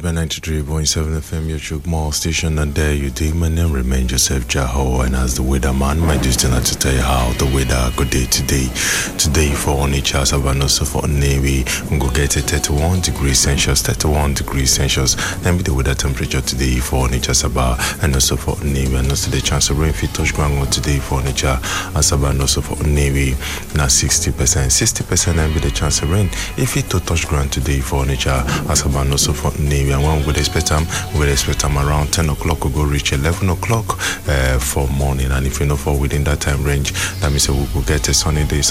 by 93.7 FM, your Chuk Mall station, and there you do. My name remains Joseph Jaho, and as the weatherman, my duty not to tell you how the weather go day today. Today for Onitsha, Savanoso for Navy, we go get it 31 degrees Celsius, 31 degrees Celsius. Then be the weather temperature today for Onitsha, Sabah, and also for Navy, and also the chance of rain fit touch ground today for Onitsha, and Sabah, and also for Navy, now 60%, 60%, and be the chance of rain if it to touch ground today for Onitsha, and Sabah, and also for Navy. And when we expect them around 10 o'clock, we go reach 11 o'clock for morning. And if you know for within that time range, that means we will get a sunny day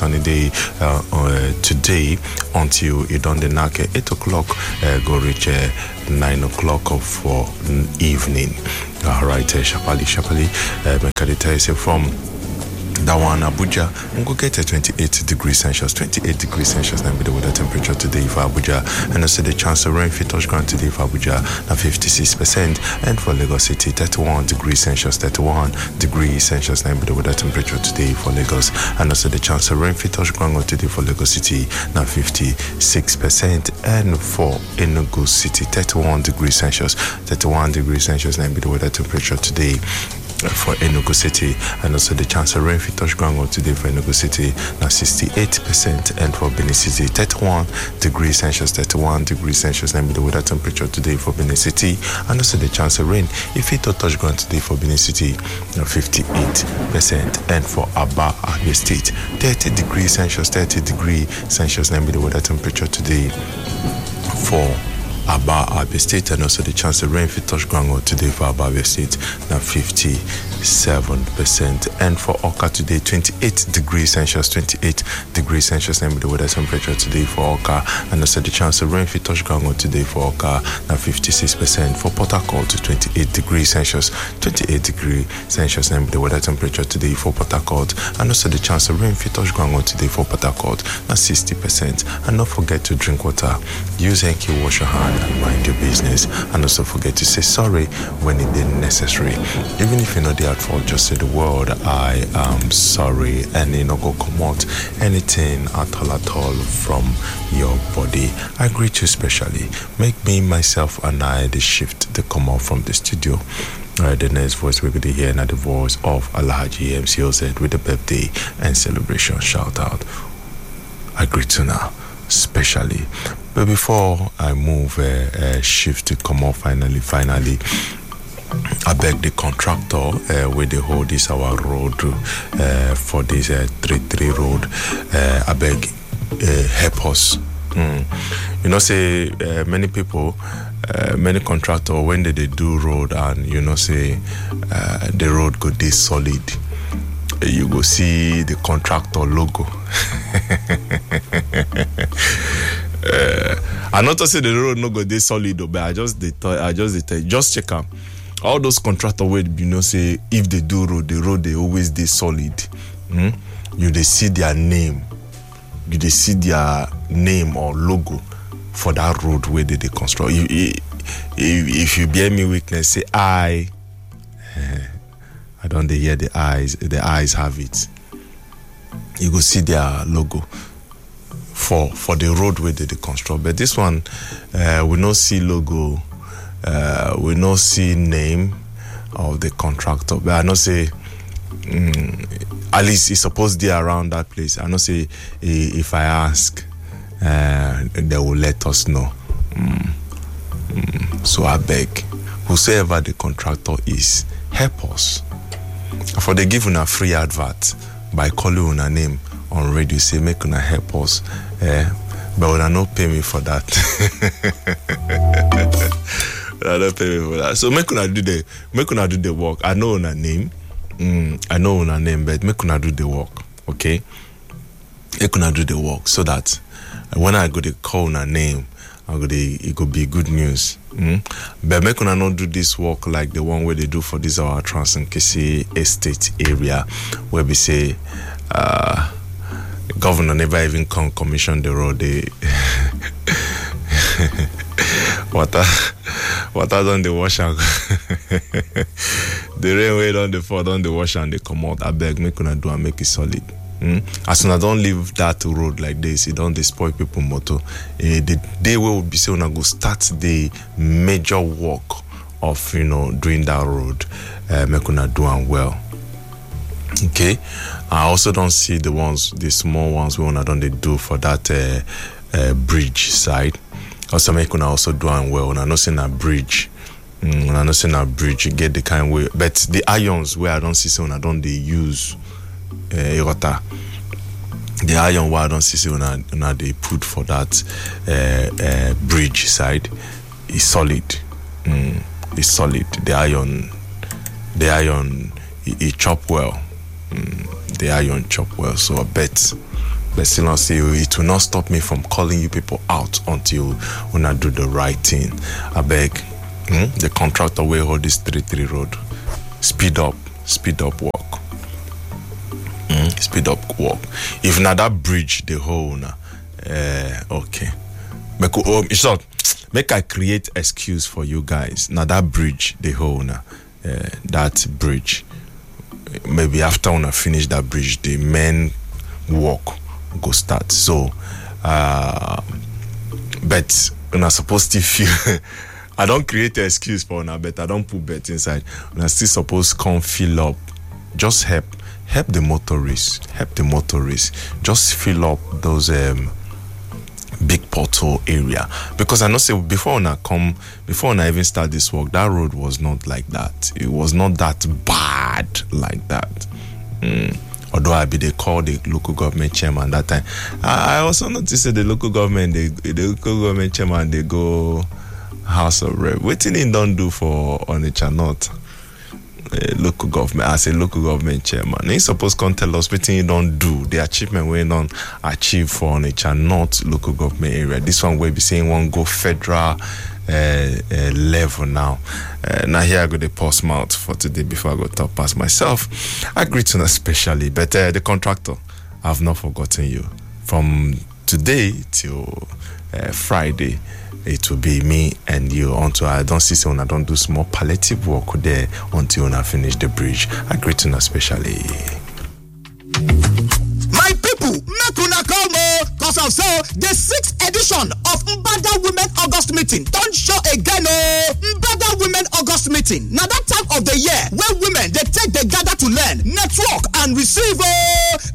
today until it on the knock 8 o'clock, go reach 9 o'clock for evening. All right, Shapali, Mekadita is from that one Abuja, and go get a 28 degrees Celsius, 28 degrees Celsius, and be the weather temperature today for Abuja, and also the chance of rain fit touch ground today for Abuja, now 56%, and for Lagos City, 31 degrees Celsius, 31 degrees Celsius, and be the weather temperature today for Lagos, and also the chance of rain fit touch ground today for Lagos City, now 56%, and for Enugu City, 31 degrees Celsius, 31 degrees Celsius, and be the weather temperature today for Enugu City, and also the chance of rain fit touch ground today for Enugu City, now 68%, and for Benin City, 31 degrees Celsius, 31 degrees Celsius, and the weather temperature today for Benin City, and also the chance of rain if it to touch ground today for Benin City, now 58%, and for Aba Abia State, 30 degrees Celsius, 30 degrees Celsius, and the weather temperature today for Aba Abia State, and also the chance of rain for touch ground today for Aba Abia State, now 57%, and for Oka today 28 degrees Celsius, 28 degrees Celsius, and the weather temperature today for Oka, and also the chance of rain for touch ground today for Oka, now 56%. For Port Harcourt 28 degrees Celsius, 28 degrees Celsius, and the weather temperature today for Port Harcourt, and also the chance of rain for touch ground today for Port Harcourt, now 60%. And don't forget to drink water, use hanky, wash your hand, and mind your business, and also forget to say sorry when it is necessary. Even if you're not there at fault, just say the word I am sorry, and you know go come out anything at all from your body. I greet you specially. Make me, myself, and I the shift to come out from the studio. The next voice we're going to hear now the voice of Alhaji MCOZ with the birthday and celebration shout out. I greet you now specially. But before I move shift to come off finally, I beg the contractor where they hold this our road for this 33 road. I beg help us. You know, say many people, many contractors when they do road and you know say the road go this solid, you go see the contractor logo. I not to say the road no go this solid, but I just check them. All those contractors where you know say if they do road, the road they always they solid. You they see their name, or logo for that road where they construct. If you bear me weakness, say I don't hear the eyes have it. You go see their logo for the road where they construct. But this one, we no see logo, we no see name of the contractor. But I know say, at least it's supposed to be around that place. I know say, if I ask, they will let us know. So I beg, whosoever the contractor is, help us. For they give una free advert by calling una name on radio, say make una help us, but una no pay me for that. Una no pay me for that. So make una do the work. I know una name, but make una do the work, okay? Make una do the work so that when I go to call una name, it could be good news. But make una not do this work like the one where they do for this our Trans-Nkisi estate area, where we say governor never even commission the road. They water on the wash and the rain way on the fall on the wash and they come out. I beg make una do and make it solid. As soon as don't leave that road like this, it don't despoil people motor. The day we will be saying go start the major work of doing that road. Make una do and well. Okay, I also don't see the small ones we wanna don't they do for that bridge side. Also make una also do and well. Una not seeing a bridge. Una not seeing a bridge. You get the kind way, but the irons where I don't see so una don't they use the iron where I don't see so una they put for that bridge side is solid. It's solid. The iron it chop well. The iron chop well. So I bet. But still not say it will not stop me from calling you people out until when I do the right thing. I beg the contractor will hold this 33 road. Speed up work. Speed up work. If not that bridge the whole okay. Make I create excuse for you guys. Now that bridge the whole that bridge. Maybe after when I finish that bridge, the main work go start. So but when I supposed to feel I don't create an excuse for una, but I don't put bet inside. When I still supposed to come fill up. Just help the motorists. Just fill up those big pothole area. Because I know say before I even start this work, that road was not like that. It was not that bad like that. Although they called the local government chairman that time. I also noticed that the local government chairman they go House of Rep. What thing he don't do for Onitsha North? Local government, as a local government chairman, he supposed to tell us what he don't do, the achievement we don't achieve for Onitsha North local government area. This one we be saying one go federal level now. Now here I go the post mouth for today before I go talk past myself. I greet you especially, but the contractor, I've not forgotten you. From today till Friday, it will be me and you until I don't see someone. I don't do small palliative work there until I finish the bridge. I greet you especially. My people, make una come cause of so the 6th edition of Mbada Women August Meeting don't show again. Mbada Women August Meeting. Now that time of the year when women they gather to learn, network and receive